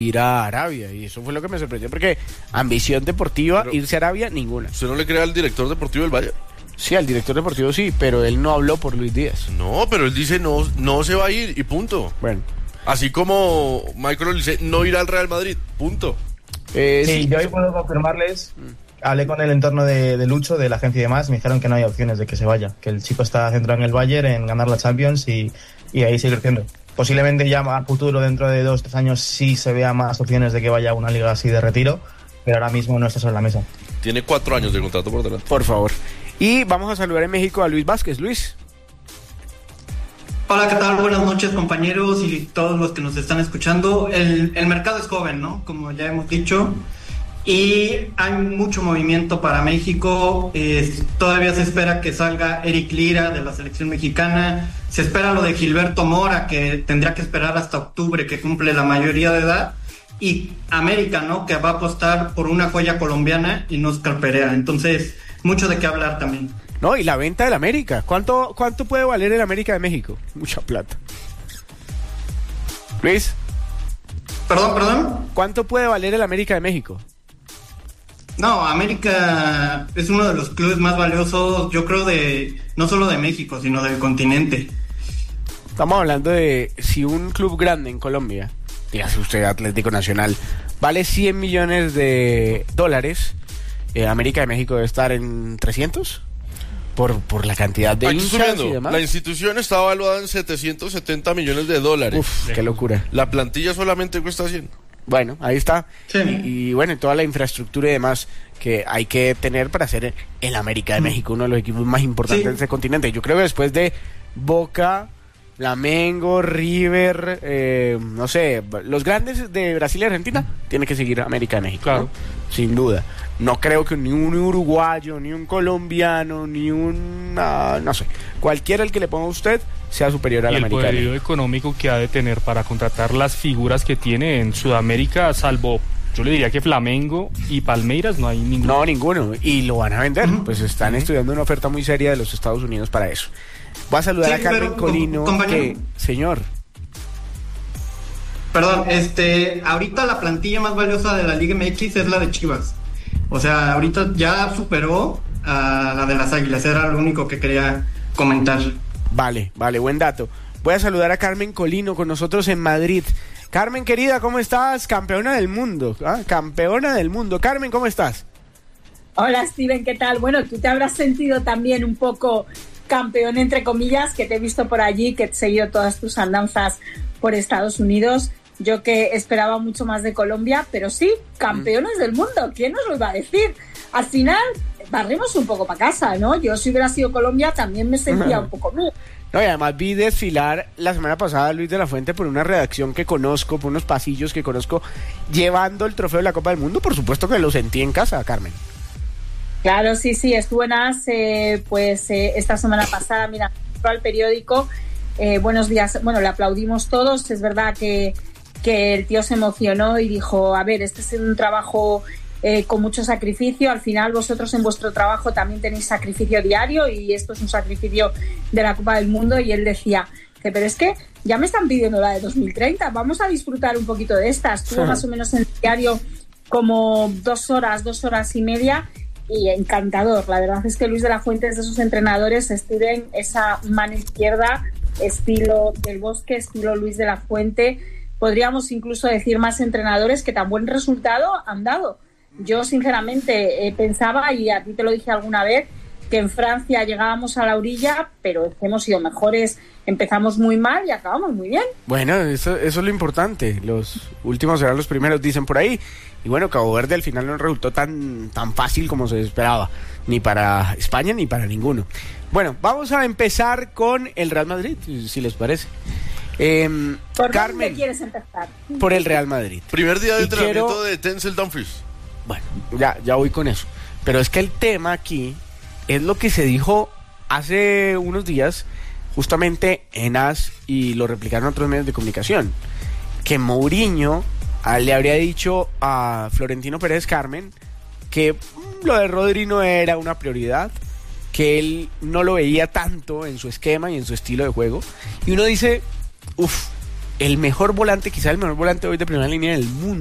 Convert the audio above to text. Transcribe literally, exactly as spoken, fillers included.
ir a Arabia, y eso fue lo que me sorprendió, porque ambición deportiva, pero, irse a Arabia, ninguna. ¿Usted no le cree al director deportivo del Bayern? Sí, al director deportivo sí, pero él no habló por Luis Díaz. No, pero él dice no, no se va a ir y punto. Bueno. Así como Michael dice no irá al Real Madrid, punto. Eh, sí, sí, yo hoy puedo confirmarles, hablé con el entorno de, de Lucho, de la agencia y demás, me dijeron que no hay opciones de que se vaya, que el chico está centrado en el Bayern, en ganar la Champions y, y ahí sigue creciendo. Posiblemente ya a futuro, dentro de dos, tres años, sí se vea más opciones de que vaya a una liga así de retiro, pero ahora mismo no está sobre la mesa. Tiene cuatro años de contrato por delante. Por favor. Y vamos a saludar en México a Luis Vázquez. Luis. Hola, ¿qué tal? Buenas noches, compañeros y todos los que nos están escuchando. El, el mercado es joven, ¿no? Como ya hemos dicho. Y hay mucho movimiento para México. Eh, todavía se espera que salga Eric Lira de la selección mexicana. Se espera lo de Gilberto Mora, que tendrá que esperar hasta octubre, que cumple la mayoría de edad. Y América, ¿no? Que va a apostar por una joya colombiana y no Oscar Perea. Entonces, mucho de qué hablar también. No, y la venta del América. ¿Cuánto, cuánto puede valer el América de México? Mucha plata. Luis. Perdón, perdón. ¿Cuánto puede valer el América de México? No, América es uno de los clubes más valiosos, yo creo, de no solo de México, sino del continente. Estamos hablando de si un club grande en Colombia, dígase usted Atlético Nacional, vale cien millones de dólares, eh, América de México debe estar en trescientos por, por la cantidad de Aquí hinchas y demás. La institución está evaluada en setecientos setenta millones de dólares. Uf, qué locura. La plantilla solamente cuesta cien. Bueno, ahí está. Sí. Y, y bueno, toda la infraestructura y demás que hay que tener para ser el América de México, uno de los equipos más importantes sí. de ese continente. Yo creo que después de Boca, Flamengo, River, eh, no sé, los grandes de Brasil y Argentina, tiene que seguir América de México, claro, ¿no? Sin duda. No creo que ni un uruguayo, ni un colombiano, ni un, uh, no sé, cualquiera el que le ponga a usted sea superior a la América de México. Y el poderío económico que ha de tener para contratar las figuras que tiene en Sudamérica, salvo, yo le diría que Flamengo y Palmeiras, no hay ninguno. No, ninguno, y lo van a vender, uh-huh. pues están uh-huh. estudiando una oferta muy seria de los Estados Unidos para eso. Voy a saludar sí, a Carmen pero, Colino, que, señor. Perdón, este, ahorita la plantilla más valiosa de la Liga M X es la de Chivas. O sea, ahorita ya superó a la de las Águilas, era lo único que quería comentar. Vale, vale, buen dato. Voy a saludar a Carmen Colino con nosotros en Madrid. Carmen, querida, ¿cómo estás? Campeona del mundo, ¿ah? Campeona del mundo. Carmen, ¿cómo estás? Hola, Steven, ¿qué tal? Bueno, tú te habrás sentido también un poco campeón, entre comillas, que te he visto por allí, que he seguido todas tus andanzas por Estados Unidos. Yo que esperaba mucho más de Colombia, pero sí, campeones mm. del mundo, ¿quién nos lo iba a decir? Al final, barrimos un poco para casa, ¿no? Yo si hubiera sido Colombia también me sentía uh-huh. un poco mío. No, y además vi desfilar la semana pasada a Luis de la Fuente por una redacción que conozco, por unos pasillos que conozco, llevando el trofeo de la Copa del Mundo. Por supuesto que lo sentí en casa, Carmen. Claro, sí, sí, estuve en A S, eh, pues eh, esta semana pasada, mira, al periódico, eh, buenos días, bueno, le aplaudimos todos, es verdad que, que el tío se emocionó y dijo, a ver, este es un trabajo eh, con mucho sacrificio, al final vosotros en vuestro trabajo también tenéis sacrificio diario y esto es un sacrificio de la Copa del Mundo, y él decía, pero es que ya me están pidiendo la de dos mil treinta, vamos a disfrutar un poquito de esta, estuvo sí. más o menos en el diario como dos horas, dos horas y media, y encantador. La verdad es que Luis de la Fuente es de esos entrenadores, Steven, esa mano izquierda, estilo Del Bosque, estilo Luis de la Fuente. Podríamos incluso decir más entrenadores que tan buen resultado han dado. Yo, sinceramente, eh, pensaba, y a ti te lo dije alguna vez, que en Francia llegábamos a la orilla, pero hemos sido mejores. Empezamos muy mal y acabamos muy bien. Bueno, eso, eso es lo importante. Los últimos serán los primeros, dicen por ahí. Y bueno, Cabo Verde al final no resultó tan, tan fácil como se esperaba, ni para España ni para ninguno. Bueno, vamos a empezar con el Real Madrid, si les parece. Eh, ¿Por Carmen, dónde quieres empezar? Por el Real Madrid. Primer día de y entrenamiento quiero... de Denzel Dumfries. Bueno, ya, ya voy con eso. Pero es que el tema aquí es lo que se dijo hace unos días, justamente en A S, y lo replicaron otros medios de comunicación, que Mourinho le habría dicho a Florentino Pérez Carmen que lo de Rodri no era una prioridad, que él no lo veía tanto en su esquema y en su estilo de juego. Y uno dice, uff, el mejor volante, quizá el mejor volante hoy de primera línea del mundo.